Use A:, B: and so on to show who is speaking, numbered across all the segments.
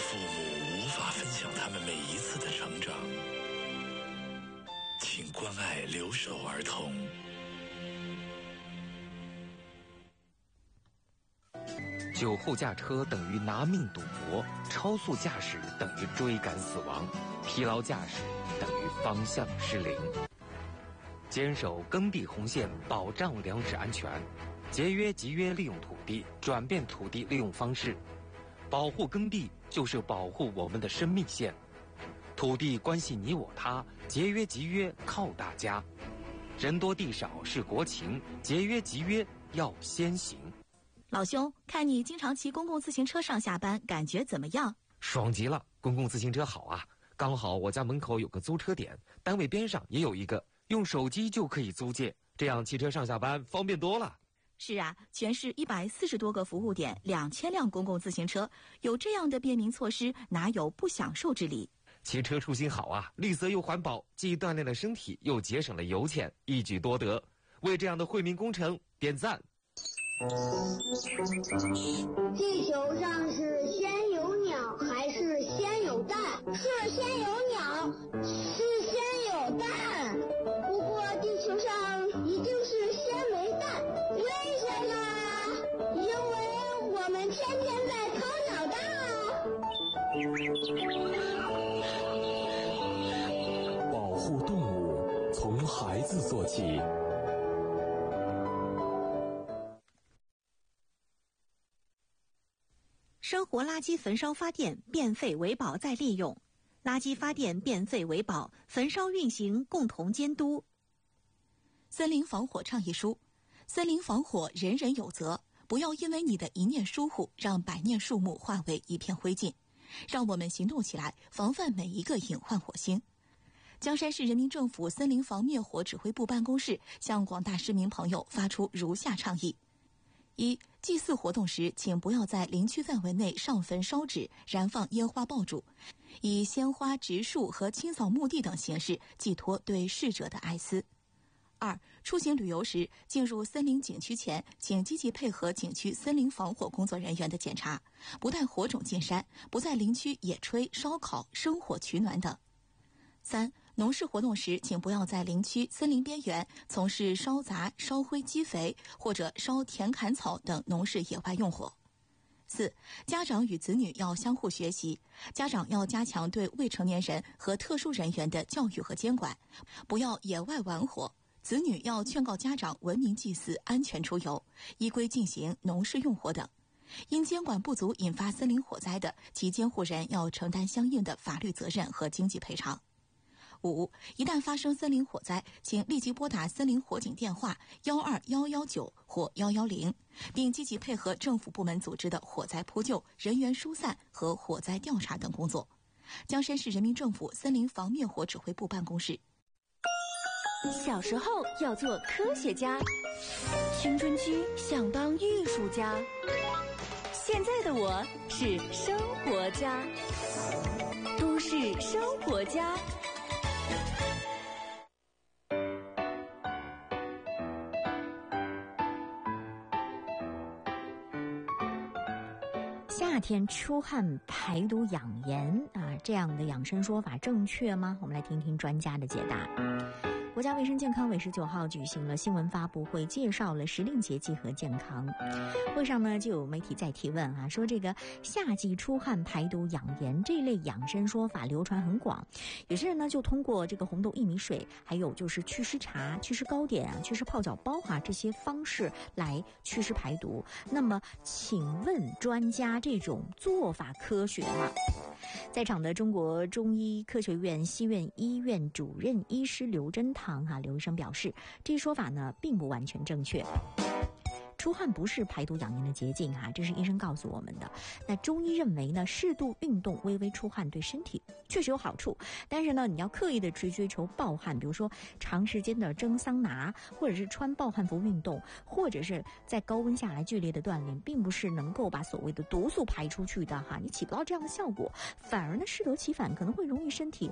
A: 父母无法分享他们每一次的成长，请关爱留守儿童。
B: 酒后驾车等于拿命赌博，超速驾驶等于追赶死亡，疲劳驾驶等于方向失灵。坚守耕地红线，保障粮食安全，节约集约利用土地，转变土地利用方式，保护耕地就是保护我们的生命线。土地关系你我他，节约集约靠大家。人多地少是国情，节约集约要先行。
C: 老兄，看你经常骑公共自行车上下班，感觉怎么样？
B: 爽极了，公共自行车好啊！刚好我家门口有个租车点，单位边上也有一个，用手机就可以租借，这样骑车上下班方便多了。
C: 是啊，全市140多个服务点，2000辆公共自行车，有这样的便民措施，哪有不享受之理？
B: 骑车出行好啊，绿色又环保，既锻炼了身体，又节省了油钱，一举多得。为这样的惠民工程点赞。
D: 地球上是先有鸟还是先有蛋？是先有鸟，是先有蛋。不过地球上一定是先没蛋，为什么？因为我们天天在掏鸟蛋啊！
E: 保护动物从孩子做起。
C: 生活垃圾焚烧发电，变废为宝再利用；垃圾发电变废为宝，焚烧运行共同监督。森林防火倡议书：森林防火人人有责，不要因为你的一念疏忽，让百念树木化为一片灰烬。让我们行动起来，防范每一个隐患火星。江山市人民政府森林防灭火指挥部办公室向广大市民朋友发出如下倡议：一、祭祀活动时，请不要在林区范围内上坟烧纸、燃放烟花爆竹，以鲜花、植树和清扫墓地等形式寄托对逝者的哀思。二、出行旅游时，进入森林景区前，请积极配合景区森林防火工作人员的检查，不带火种进山，不在林区野炊、烧烤、生火取暖等。三、农事活动时，请不要在林区森林边缘从事烧杂、烧灰积肥或者烧田砍草等农事野外用火。四、家长与子女要相互学习，家长要加强对未成年人和特殊人员的教育和监管，不要野外玩火。子女要劝告家长文明祭祀、安全出游，依规进行农事用火等。因监管不足引发森林火灾的，其监护人要承担相应的法律责任和经济赔偿。五、一旦发生森林火灾，请立即拨打森林火警电话12119或110，并积极配合政府部门组织的火灾扑救、人员疏散和火灾调查等工作。江山市人民政府森林防灭火指挥部办公室。
F: 小时候要做科学家，青春期想当艺术家，现在的我是生活家，都市生活家。
G: 夏天出汗排毒养颜啊，这样的养生说法正确吗？我们来听听专家的解答。国家卫生健康委19号举行了新闻发布会，介绍了时令节气和健康。会上呢，就有媒体在提问啊，说这个夏季出汗排毒养颜这类养生说法流传很广，有些人呢就通过这个红豆薏米水，还有就是祛湿茶、祛湿糕点、祛湿泡脚包这些方式来祛湿排毒。那么，请问专家，这种做法科学吗？在场的中国中医科学院西苑医院主任医师刘珍堂刘医生表示，这一说法呢并不完全正确。出汗不是排毒养颜的捷径这是医生告诉我们的。那中医认为呢，适度运动、微微出汗对身体确实有好处，但是呢，你要刻意的去追求暴汗，比如说长时间的蒸桑拿，或者是穿暴汗服运动，或者是在高温下来剧烈的锻炼，并不是能够把所谓的毒素排出去的你起不到这样的效果，反而呢适得其反，可能会容易身体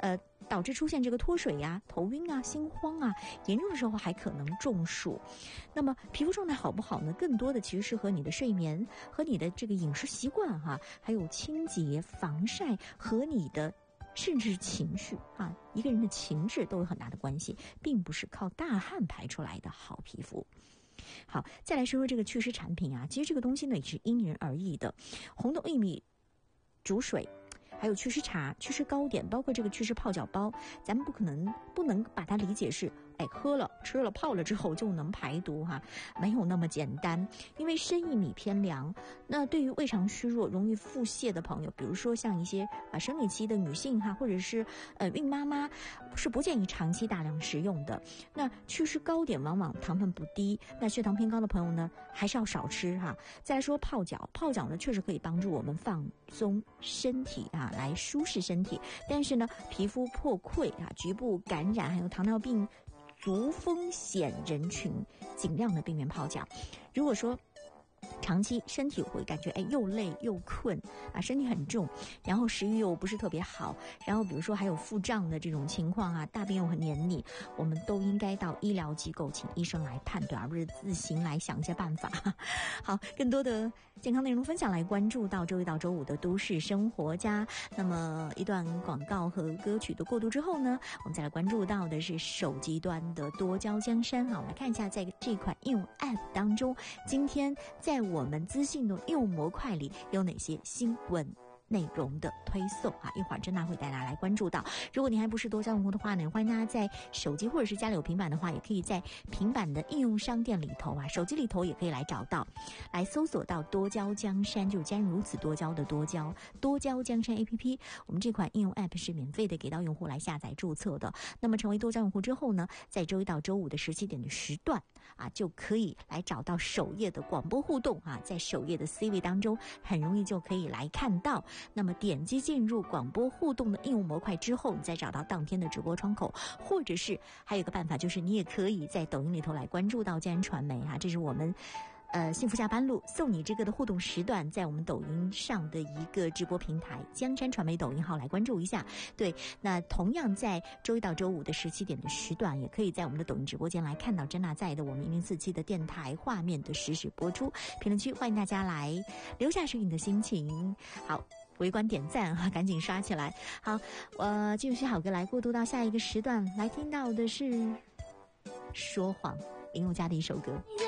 G: 导致出现这个脱水呀、头晕啊、心慌啊，严重的时候还可能中暑。那么皮肤状态好不好呢？更多的其实是和你的睡眠、和你的这个饮食习惯还有清洁、防晒和你的甚至情绪一个人的情志都有很大的关系，并不是靠大汗排出来的好皮肤。好，再来说说这个祛湿产品其实这个东西呢也是因人而异的。红豆薏米煮水，还有祛湿茶、祛湿糕点，包括这个祛湿泡脚包，咱们不能把它理解是喝了、吃了、泡了之后就能排毒没有那么简单。因为生薏米偏凉，那对于胃肠虚弱、容易腹泻的朋友，比如说像一些生理期的女性或者是孕妈妈，是不建议长期大量食用的。那祛湿糕点往往糖分不低，那血糖偏高的朋友呢，还是要少吃再来说泡脚呢，确实可以帮助我们放松身体来舒适身体，但是呢，皮肤破溃局部感染还有糖尿病足风险人群尽量的避免泡脚。如果说长期身体会感觉又累又困身体很重，然后食欲又不是特别好，然后比如说还有腹胀的这种情况大便又很黏腻，我们都应该到医疗机构请医生来判断，而不是自行来想一些办法。好，更多的健康内容分享来关注到周一到周五的都市生活家。那么一段广告和歌曲的过渡之后呢，我们再来关注到的是手机端的多焦江山我们来看一下在这款应用 App 当中，今天在我们资讯的应用模块里有哪些新闻内容的推送一会儿珍娜会带大家来关注到。如果你还不是多焦用户的话呢，欢迎大家在手机或者是家里有平板的话，也可以在平板的应用商店里头手机里头也可以来找到，来搜索到多焦江山，就是既然如此多焦的多焦江山 APP。 我们这款应用 App 是免费的给到用户来下载注册的。那么成为多焦用户之后呢，在周一到周五的17点的时段就可以来找到首页的广播互动在首页的 C 位当中很容易就可以来看到。那么点击进入广播互动的应用模块之后，你再找到当天的直播窗口，或者是还有一个办法，就是你也可以在抖音里头来关注到江山传媒这是我们幸福下班路送你这个的互动时段，在我们抖音上的一个直播平台江山传媒抖音号来关注一下。对，那同样在周一到周五的17点的时段，也可以在我们的抖音直播间来看到珍娜在的我们1047的电台画面的实时播出。评论区欢迎大家来留下属于你的心情。好，围观点赞赶紧刷起来。好，继续好歌来过渡到下一个时段，来听到的是说谎林宥嘉的一首歌。